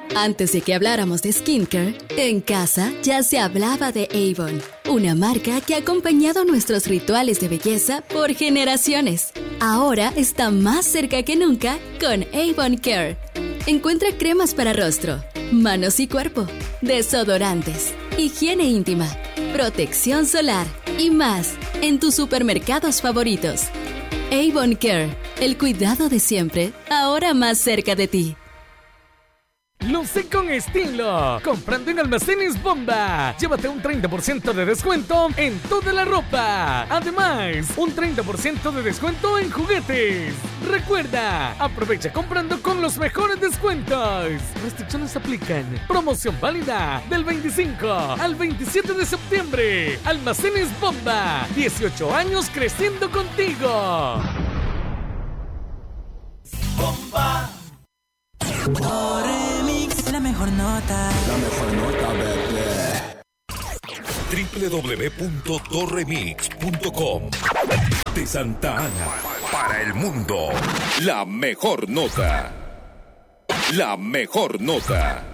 Antes de que habláramos de skincare, en casa ya se hablaba de Avon, una marca que ha acompañado nuestros rituales de belleza por generaciones. Ahora está más cerca que nunca con Avon Care. Encuentra cremas para rostro, manos y cuerpo, desodorantes, higiene íntima, protección solar y más en tus supermercados favoritos. Avon Care, el cuidado de siempre, ahora más cerca de ti. Luce con estilo, comprando en Almacenes Bomba. Llévate un 30% de descuento en toda la ropa. Además, un 30% de descuento en juguetes. Recuerda, aprovecha comprando con los mejores descuentos. Restricciones aplican. Promoción válida del 25 al 27 de septiembre. Almacenes Bomba, 18 años creciendo contigo. Bomba. Remix, la mejor nota. La mejor nota, bebé. www.doremix.com. De Santa Ana para el mundo. La mejor nota. La mejor nota.